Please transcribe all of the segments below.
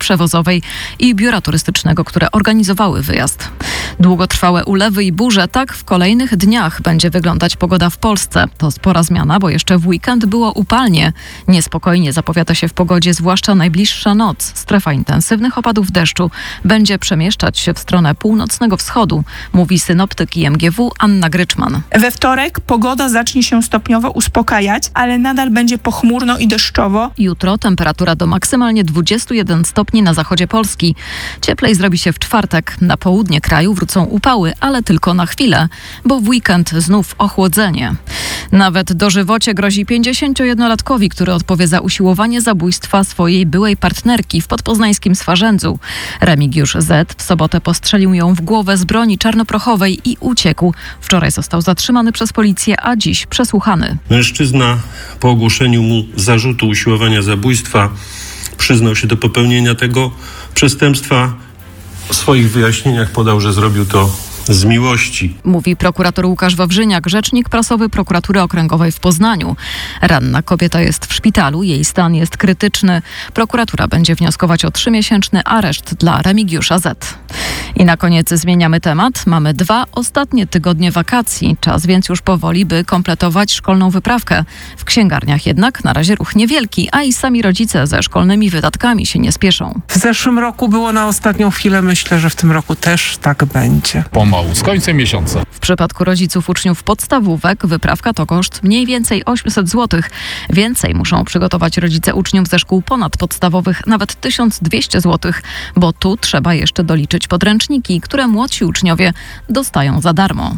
przewozowej i biura turystycznego, które organizowały wyjazd. Długotrwałe ulewy i burze, tak w kolejnych dniach będzie wyglądać pogoda w Polsce. To spora zmiana, bo jeszcze w weekend było upalnie. Niespokojnie zapowiada się w pogodzie, zwłaszcza najbliższa noc. Strefa intensywnych opadów deszczu będzie przemieszczać się w stronę północnego wschodu, mówi synoptyk IMGW Anna Gryczman. We wtorek pogoda zacznie się stopniowo uspokajać, ale nadal będzie pochmurno i deszczowo. Jutro temperatura do maksymalnie 21 stopni na zachodzie Polski. Cieplej zrobi się w czwartek. Na południe kraju wrócą upały, ale tylko na chwilę, bo w weekend znów ochłodzenie. Nawet dożywocie grozi 51-latkowi, który odpowie za usiłowanie zabójstwa swojej byłej partnerki w podpoznańskim Swarzędzu. Remigiusz Z. w sobotę postrzelił ją w głowę z broni czarnoprochowej i uciekł. Wczoraj został zatrzymany przez policję, a dziś przesłuchany. Mężczyzna po ogłoszeniu mu zarzutu usiłowania zabójstwa przyznał się do popełnienia tego przestępstwa. W swoich wyjaśnieniach podał, że zrobił to z miłości. Mówi prokurator Łukasz Wawrzyniak, rzecznik prasowy Prokuratury Okręgowej w Poznaniu. Ranna kobieta jest w szpitalu, jej stan jest krytyczny. Prokuratura będzie wnioskować o 3-miesięczny areszt dla Remigiusza Z. I na koniec zmieniamy temat. Mamy 2 ostatnie tygodnie wakacji. Czas więc już powoli, by kompletować szkolną wyprawkę. W księgarniach jednak na razie ruch niewielki, a i sami rodzice ze szkolnymi wydatkami się nie spieszą. W zeszłym roku było na ostatnią chwilę. Myślę, że w tym roku też tak będzie. Pomału, z końcem miesiąca. W przypadku rodziców uczniów podstawówek wyprawka to koszt mniej więcej 800 zł. Więcej muszą przygotować rodzice uczniów ze szkół ponadpodstawowych, nawet 1200 zł, bo tu trzeba jeszcze doliczyć podręczniki, które młodsi uczniowie dostają za darmo.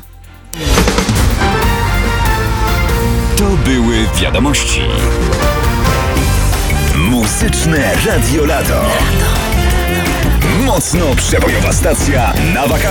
To były wiadomości. Muzyczne Radio Lato. Mocno przebojowa stacja na wakacje.